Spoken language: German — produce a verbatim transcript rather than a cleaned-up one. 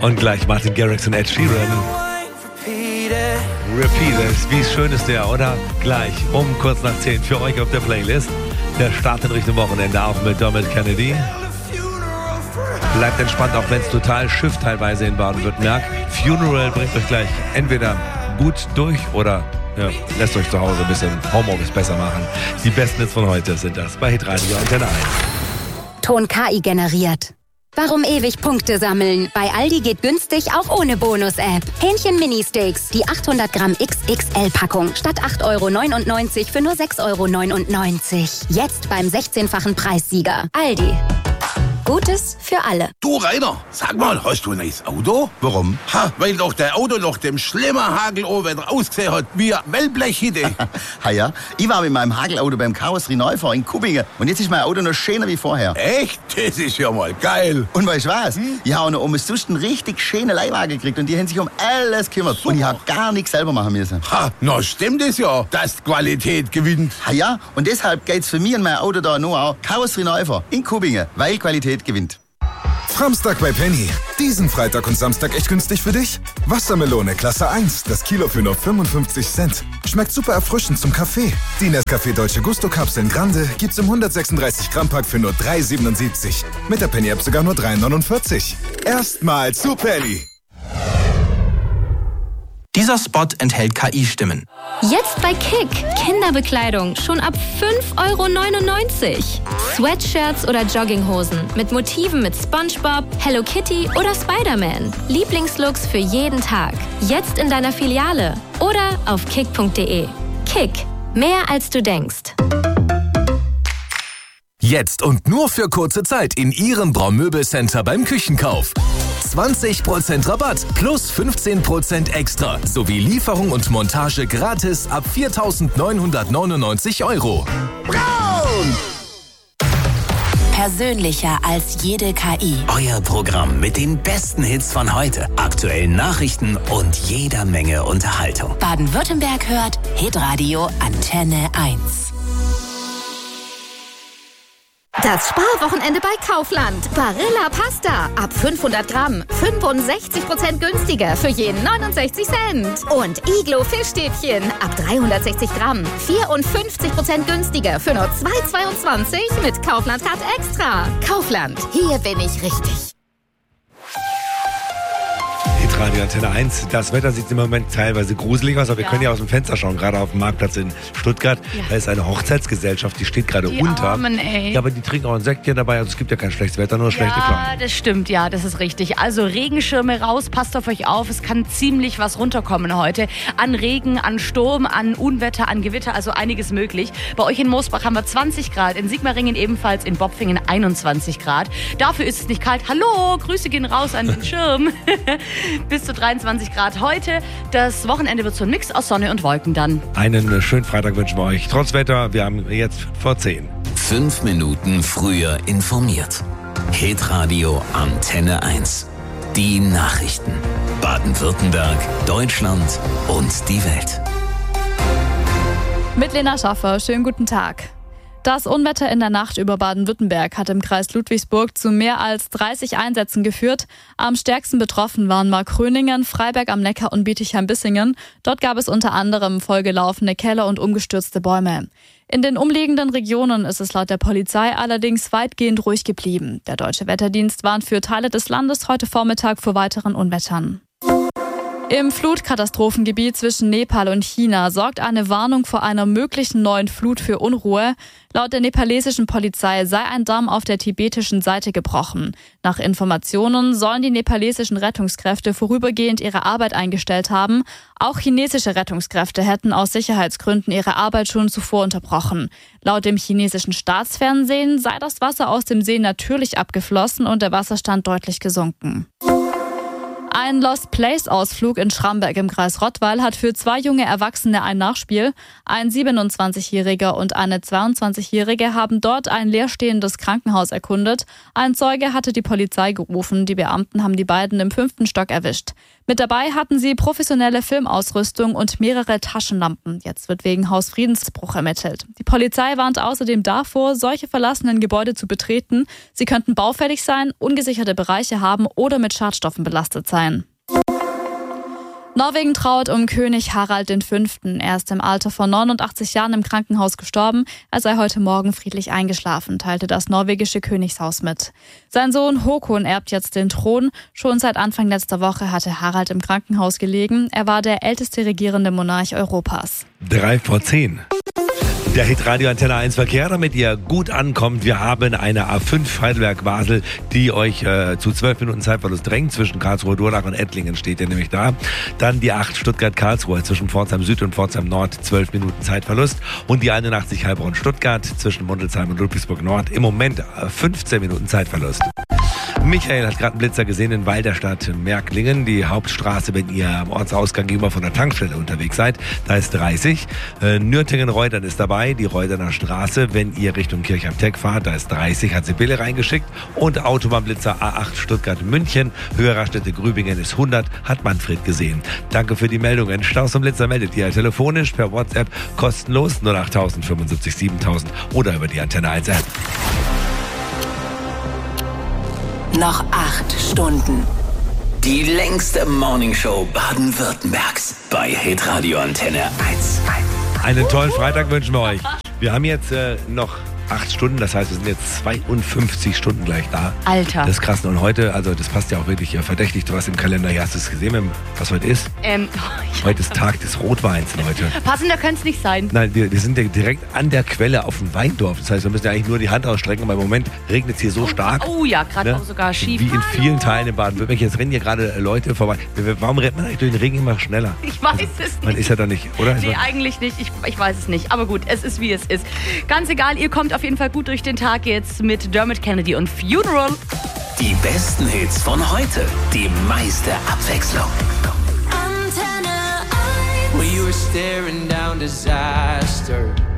Und gleich Martin Garrix und Ed Sheeran. Repeated. Wie schön ist der, oder? Gleich um kurz nach zehn für euch auf der Playlist. Der Start in Richtung Wochenende auch mit Dermot Kennedy. Bleibt entspannt, auch wenn es total schifft teilweise in Baden-Württemberg. Funeral bringt euch gleich entweder gut durch oder ja, lässt euch zu Hause ein bisschen Homeoffice besser machen. Die besten Hits von heute sind das bei Hitradio Antenne eins. Ton K I generiert. Warum ewig Punkte sammeln? Bei Aldi geht günstig auch ohne Bonus-App. Hähnchen Mini-Steaks, die achthundert Gramm X X L-Packung. Statt acht Euro neunundneunzig für nur sechs Euro neunundneunzig. Jetzt beim sechzehnfachen Preissieger. Aldi. Gutes für alle. Du, Rainer, sag mal, hast du ein neues Auto? Warum? Ha, weil doch der Auto nach dem schlimmen Hagelowetter ausgesehen hat wie ein Wellblechhütte. Ha ja, ich war mit meinem Hagelauto beim Karosserie-Neufahrer in Kubbingen und jetzt ist mein Auto noch schöner wie vorher. Echt? Das ist ja mal geil. Und weißt du was? Hm? Ich habe noch um einen richtig schönen Leihwagen gekriegt und die haben sich um alles gekümmert. Super. Und ich habe gar nichts selber machen müssen. Ha, na stimmt es ja, dass die Qualität gewinnt. Ha ja, und deshalb geht's für mich und mein Auto da nur auch Karosserie-Neufahrer in Kubbingen, weil Qualität gewinnt. Samstag bei Penny. Diesen Freitag und Samstag echt günstig für dich? Wassermelone Klasse eins, das Kilo für nur fünfundfünfzig Cent. Schmeckt super erfrischend zum Kaffee. Die Nescafé Dolce Gusto Kapseln Grande gibt's im hundertsechsunddreißig Gramm Pack für nur drei Euro siebenundsiebzig. Mit der Penny App sogar nur drei Euro neunundvierzig. Erstmal zu Penny. Dieser Spot enthält K I-Stimmen. Jetzt bei Kick. Kinderbekleidung schon ab fünf Euro neunundneunzig. Sweatshirts oder Jogginghosen mit Motiven mit SpongeBob, Hello Kitty oder Spider-Man. Lieblingslooks für jeden Tag. Jetzt in deiner Filiale oder auf kick punkt de. Kick. Mehr als du denkst. Jetzt und nur für kurze Zeit in Ihrem Braumöbelcenter beim Küchenkauf. zwanzig Prozent Rabatt plus fünfzehn Prozent extra sowie Lieferung und Montage gratis ab viertausendneunhundertneunundneunzig Euro. Braun! Persönlicher als jede K I. Euer Programm mit den besten Hits von heute, aktuellen Nachrichten und jeder Menge Unterhaltung. Baden-Württemberg hört Hitradio Antenne eins. Das Sparwochenende bei Kaufland. Barilla Pasta. Ab fünfhundert Gramm. fünfundsechzig Prozent günstiger für jeden neunundsechzig Cent. Und Iglo Fischstäbchen. Ab dreihundertsechzig Gramm. vierundfünfzig Prozent günstiger für nur zwei Euro zweiundzwanzig mit Kaufland Card Extra. Kaufland. Hier bin ich richtig. Radio Antenne eins. Das Wetter sieht im Moment teilweise gruselig aus, aber wir ja. können ja aus dem Fenster schauen, gerade auf dem Marktplatz in Stuttgart. Ja. Da ist eine Hochzeitsgesellschaft, die steht gerade Die unter. Armen, ey. Ja, aber die trinken auch ein Säckchen dabei, also es gibt ja kein schlechtes Wetter, nur schlechte Ja, Klamotten. das stimmt, ja, das ist richtig. Also Regenschirme raus, passt auf euch auf. Es kann ziemlich was runterkommen heute. An Regen, an Sturm, an Unwetter, an Gewitter, also einiges möglich. Bei euch in Moosbach haben wir zwanzig Grad, in Sigmaringen ebenfalls, in Bopfingen einundzwanzig Grad. Dafür ist es nicht kalt. Hallo, Grüße gehen raus an den Schirm. Bis zu dreiundzwanzig Grad heute. Das Wochenende wird so ein Mix aus Sonne und Wolken dann. Einen schönen Freitag wünschen wir euch. Trotz Wetter, wir haben jetzt vor zehn. Fünf Minuten früher informiert. Hitradio Antenne eins. Die Nachrichten. Baden-Württemberg, Deutschland und die Welt. Mit Lena Schaffer, schönen guten Tag. Das Unwetter in der Nacht über Baden-Württemberg hat im Kreis Ludwigsburg zu mehr als dreißig Einsätzen geführt. Am stärksten betroffen waren Markgröningen, Freiberg am Neckar und Bietigheim-Bissingen. Dort gab es unter anderem vollgelaufene Keller und umgestürzte Bäume. In den umliegenden Regionen ist es laut der Polizei allerdings weitgehend ruhig geblieben. Der Deutsche Wetterdienst warnt für Teile des Landes heute Vormittag vor weiteren Unwettern. Im Flutkatastrophengebiet zwischen Nepal und China sorgt eine Warnung vor einer möglichen neuen Flut für Unruhe. Laut der nepalesischen Polizei sei ein Damm auf der tibetischen Seite gebrochen. Nach Informationen sollen die nepalesischen Rettungskräfte vorübergehend ihre Arbeit eingestellt haben. Auch chinesische Rettungskräfte hätten aus Sicherheitsgründen ihre Arbeit schon zuvor unterbrochen. Laut dem chinesischen Staatsfernsehen sei das Wasser aus dem See natürlich abgeflossen und der Wasserstand deutlich gesunken. Ein Lost Place-Ausflug in Schramberg im Kreis Rottweil hat für zwei junge Erwachsene ein Nachspiel. Ein siebenundzwanzigjähriger und eine zweiundzwanzigjährige haben dort ein leerstehendes Krankenhaus erkundet. Ein Zeuge hatte die Polizei gerufen. Die Beamten haben die beiden im fünften Stock erwischt. Mit dabei hatten sie professionelle Filmausrüstung und mehrere Taschenlampen. Jetzt wird wegen Hausfriedensbruch ermittelt. Die Polizei warnt außerdem davor, solche verlassenen Gebäude zu betreten. Sie könnten baufällig sein, ungesicherte Bereiche haben oder mit Schadstoffen belastet sein. Norwegen trauert um König Harald der Fünfte. Er ist im Alter von neunundachtzig Jahren im Krankenhaus gestorben. Er sei heute Morgen friedlich eingeschlafen, teilte das norwegische Königshaus mit. Sein Sohn Håkon erbt jetzt den Thron. Schon seit Anfang letzter Woche hatte Harald im Krankenhaus gelegen. Er war der älteste regierende Monarch Europas. Drei vor zehn. Der Hitradio Antenne eins Verkehr, damit ihr gut ankommt. Wir haben eine A fünf Heidelberg-Basel, die euch äh, zu zwölf Minuten Zeitverlust drängt. Zwischen Karlsruhe-Durlach und Ettlingen steht ihr nämlich da. Dann die acht Stuttgart-Karlsruhe zwischen Pforzheim Süd und Pforzheim Nord, zwölf Minuten Zeitverlust. Und die einundachtzig Heilbronn-Stuttgart zwischen Mundelsheim und Ludwigsburg Nord im Moment äh, fünfzehn Minuten Zeitverlust. Michael hat gerade einen Blitzer gesehen in Walderstadt Märklingen, die Hauptstraße, wenn ihr am Ortsausgang gegenüber von der Tankstelle unterwegs seid. Da ist dreißig. Äh, Nürtingen-Reutern ist dabei, die Reuterner Straße, wenn ihr Richtung Kirch am Teck fahrt, da ist dreißig, hat Sibylle reingeschickt. Und Autobahnblitzer A acht Stuttgart-München, Höhererstätte Grübingen ist hundert, hat Manfred gesehen. Danke für die Meldungen. Staus und Blitzer meldet ihr telefonisch per WhatsApp kostenlos null acht null null sieben fünf sieben null null null oder über die Antenne eins App. Noch acht Stunden. Die längste Morningshow Baden-Württembergs bei Hitradio Antenne eins. Einen tollen Freitag wünschen wir euch. Wir haben jetzt äh, noch acht Stunden, das heißt, wir sind jetzt zweiundfünfzig Stunden gleich da. Alter. Das ist krass. Und heute, also das passt ja auch wirklich äh, verdächtig, du hast im Kalender, hier hast du es gesehen, was heute ist? Ähm, heute ist Tag des Rotweins, Leute. Passender könnte es nicht sein. Nein, wir, wir sind ja direkt an der Quelle auf dem Weindorf. Das heißt, wir müssen ja eigentlich nur die Hand ausstrecken, aber im Moment regnet es hier so stark. Oh ja, gerade ne? auch sogar schief. Wie in vielen Teilen in Baden-Württemberg. Jetzt rennen hier gerade Leute vorbei. Warum rennt man eigentlich durch den Regen immer schneller? Ich weiß es nicht. Man ist ja da nicht, oder? Nee, eigentlich nicht. Ich, ich weiß es nicht. Aber gut, es ist wie es ist. Ganz egal, ihr kommt auf jeden Fall gut durch den Tag jetzt mit Dermot Kennedy und Funeral. Die besten Hits von heute. Die meiste Abwechslung. Antenne eins. Well, you were staring down disaster.